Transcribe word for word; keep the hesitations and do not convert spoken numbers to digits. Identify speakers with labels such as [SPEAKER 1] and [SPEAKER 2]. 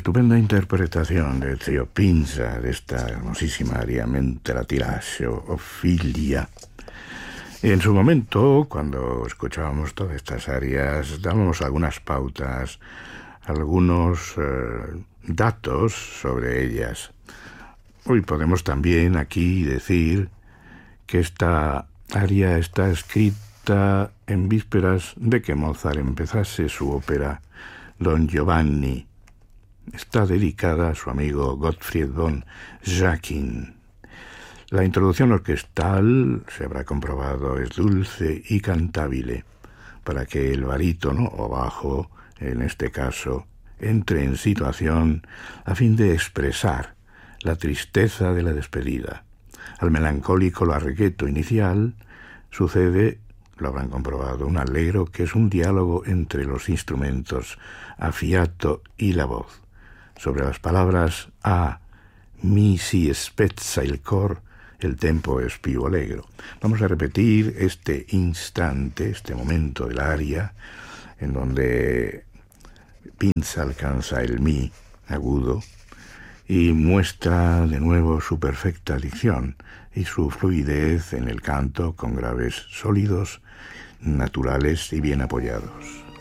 [SPEAKER 1] estupenda interpretación de Zio Pinza de esta hermosísima aria Mentre ti lascio, Ophelia. En su momento, cuando escuchábamos todas estas arias, dábamos algunas pautas, algunos eh, datos sobre ellas. Hoy podemos también aquí decir que esta aria está escrita en vísperas de que Mozart empezase su ópera Don Giovanni. Está dedicada a su amigo Gottfried von Jacquin. La introducción orquestal, se habrá comprobado, es dulce y cantable, para que el barítono o bajo, en este caso, entre en situación a fin de expresar la tristeza de la despedida. Al melancólico largueto inicial sucede, lo habrán comprobado, un allegro que es un diálogo entre los instrumentos a fiato y la voz. Sobre las palabras a mi si spezza il cor, el tempo es più allegro. Vamos a repetir este instante, este momento del aria, en donde Pinza alcanza el mi agudo y muestra de nuevo su perfecta dicción y su fluidez en el canto con graves sólidos, naturales y bien apoyados.